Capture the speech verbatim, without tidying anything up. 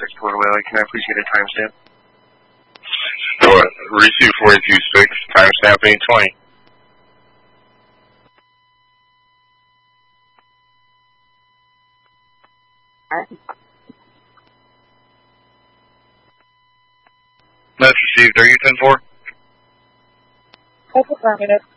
six Port Whaley. Can I please get a timestamp? Sure. Receive forty-two six, timestamp eight twenty. That's received. Are you ten four? That's affirmative.